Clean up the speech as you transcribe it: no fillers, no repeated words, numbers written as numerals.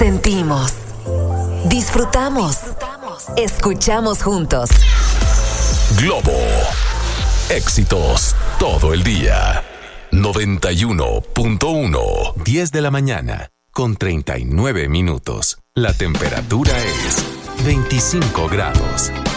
Sentimos, disfrutamos, escuchamos juntos. Globo. Éxitos todo el día. 91.1. 10 de la mañana con 39 minutos. La temperatura es 25 grados.